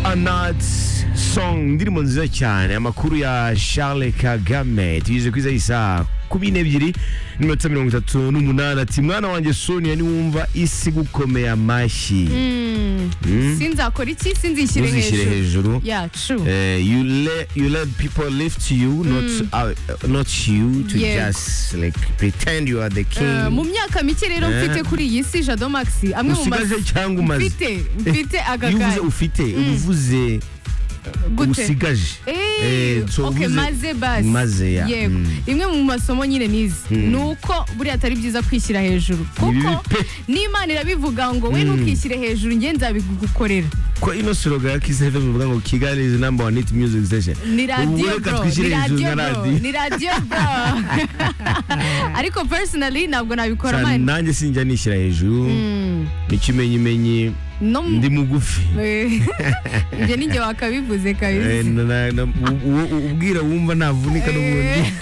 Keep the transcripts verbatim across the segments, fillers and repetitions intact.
are not song ndirimbo nziza cyane amakuru ya Charles Kagame tuyize kwiza isa kumi n'ebyiri n'iminota mirongo itatu n'umunani ati mwana wanjye Sonia niwumva isi gukomeye amashyi mm. mm. sinzakora iki sinzishyire hejuru hejuru yeah true uh, you let you let people lift you mm. not uh, not you to yeah. just like pretend you are the king uh, mu myaka mike rero mfite kuri iyi si Jado Maxi amwe mu maze cyangwa umaze mfite mfite agakari uvuze ufite uvuze usigaje eh so okay maze basi maze ya yego imwe mu masomo nyine nizi nuko buri atari byiza kwishyira hejuru kuko n'Imana irabivuga ngo we ntukishyire hejuru nge nzabigukorera ko ino slogan ya Kiss F M bivuga ngo Kigali is number one hit music station ni radio bro ni radio bro ni radio bro ariko personally ntabwo nabikora man nanjye sinjya nishyira hejuru n'ikimenyimenyi ndi mugufi ibyo ninjye wakabivuze kabisa ubwira wumva navunika n'ubundi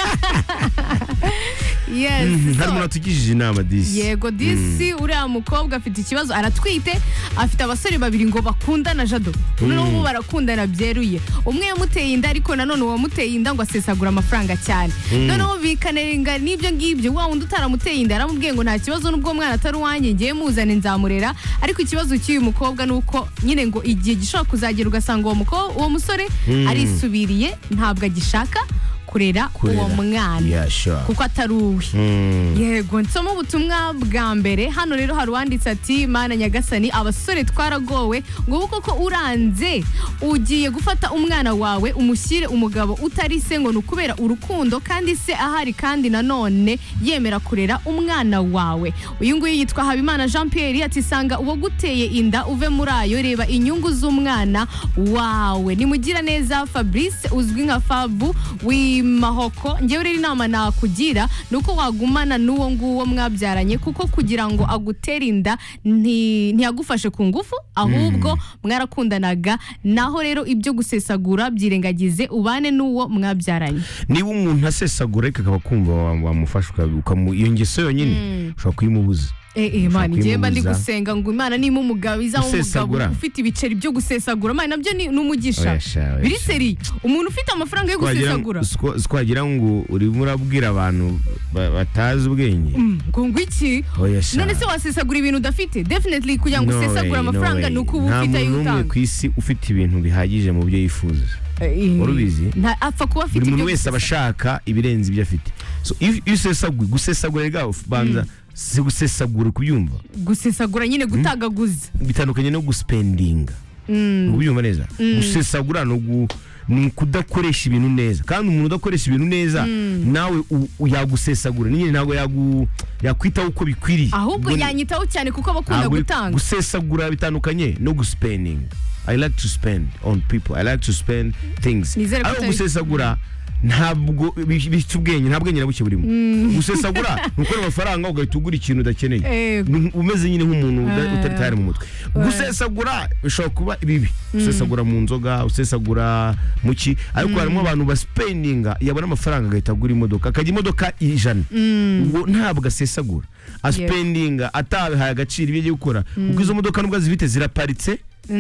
yes harimo natugishije inama disi yego disi uriya mukobwa afite ikibazo aratwite afite abasore babiri ngo bakundana Jado n'ubu barakundana byeruye umwe yamuteye inda ariko nanone uwamuteye inda ngo asesagura amafaranga cyane noneho bikanerenga n'ibyo ngibyo wa wundi utaramuteye inda aramubwiye ngo nta kibazo n'ubwo mwana atari uwanjye ngiye muzane nzamurera ariko ikibazo cy'uyu mukobwa nuko nyine ngo igihe gishobora kuzagera ugasanga uwo mukobwa uwo musore arisubiriye ntabwo agishaka kurera uwo mwana yeah, sure. kuko atari uwe mm. yego nsoma ubutumwa bwa mbere hano rero hari uwanditse ati Mana Nyagasani abasore twaragowe ngo koko uranze ugiye gufata umwana wawe umushyire umugabo utari se ngo nukubera urukundo kandi se ahari kandi nanone yemera kurera umwana wawe uyu nguyu yitwa Habimana Jean Pierre ati sanga uwo guteye inda uve muri ayo reba inyungu z'umwana wawe nimugira neza Fabrice uzwi nka Fabu wi mahoko ngewe rero inama nakugira nuko wagumana n'uwo nguwo mwabyaranye kuko kugira ngo agutere inda ntiyagufashe ku ngufu ahubwo mwarakundanaga naho rero ibyo gusesagura byirengagize ubane n'uwo mwabyaranye niba umuntu asesagura reka akaba kumva wamufasha iyo ngeso yonyine ushobora kuyimubuza Eh eh mani ngiye mba ndi gusenga ngo Imana nimo umugabo izaho umugabo ufite ibiceri byo gusesagura mani nabyo ni numugisha biri seri umuntu ufite amafaranga yo gusesagura skwagira ngo uri murabwira abantu batazi ubwenge ngo ngwiki none se wasesagura ibintu udafite definitely kugira ngo usesagura amafaranga nuko ubu ufite ayutanga kwisi ufite ibintu bihagije mu byo yifuza urubizi nta apfa kuba afite ibyo umuntu wese abashaka ibirenze ibyo afite so if usesagura gusesagura rega banza si gusesagura kubyumva gusesagura nyine gutagaguza bitandukanye no guspendinga ubyumva neza gusesagura no ni kudakoresha ibintu neza kandi umuntu udakoresha ibintu neza nawe yagusesagura nyine ntago yagu yakwitaho uko bikwiriye ahubwo yanyitaho cyane kuko abakunda gutanga gusesagura bitandukanye no guspending I like to spend on people I like to spend things aho gusesagura ntabwo bifite ubwenge ntabwo nyine buke burimo gusesagura nukora amafaranga ugahita ugura ikintu udakeneye umeze nyine nk'umuntu utari tayari mu mutwe gusesagura bishobora kuba bibi gusesagura mu nzoga usesagura muki ariko harimo abantu baspendinga yabona amafaranga agahita agura imodoka akajya imodoka ijana ngo ntabwo asesagura aspendinga atabihaye agaciro ibyo agiye gukora ubwo izo modoka nubwo zifite ziraparitse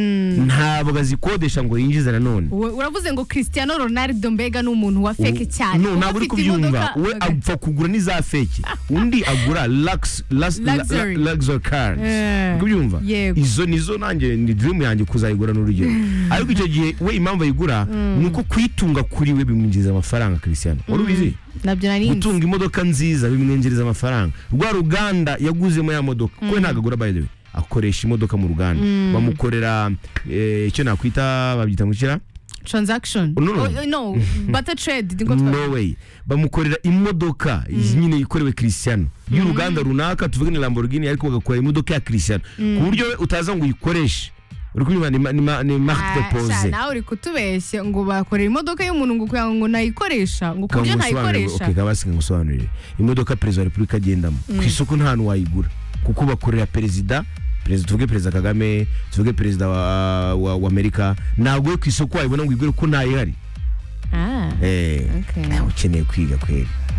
ntabwo azikodesha ngo yinjize nanone uravuze ngo Cristiano Ronaldo mbega n'umuntu wa fake cyane no ntabwo uri kubyumva we apfa kugura n'iza fake undi agura lux luxury car kubyumva izo nizo nanjye ni dream yanjye kuzayigura n'urugero ariko icyo gihe we impamvu ayigura nuko kwitunga kuri we bimwinjiriza amafaranga Cristiano urubizi nabyo nari gutunga imodoka nziza bimwinjiriza amafaranga rwa ruganda yaguzemo ya modoka ko ntabwo agura by the way akoresha imodoka mu ruganda bamukorera icyo nakwita babyita ngukira transaction no no, oh, no. Butter trade no way bamukorera imodoka nyine ikorewe Cristiano y'uruganda runaka tuvuge ni Lamborghini ariko bagakora imodoka ya Cristiano ku buryo utaza ngo uyikoreshe uri kunyuma ni ni marque depose nawe uri kutubeshya ngo bakorera imodoka y'umuntu ngo kugira ngo nayikoresha ngo kubyo nayikoresha okay kabasi ngusobanurire imodoka president wa Republika agendamo ku isoko nta hantu wayigura kuko bakorera perezida perezida tuvuge perezida Kagame tuvuge perezida wa, wa, wa Amerika ntabwo ku isoko wayibona ngo igure ko ntayihari ah eh okay ukeneye kwiga kweli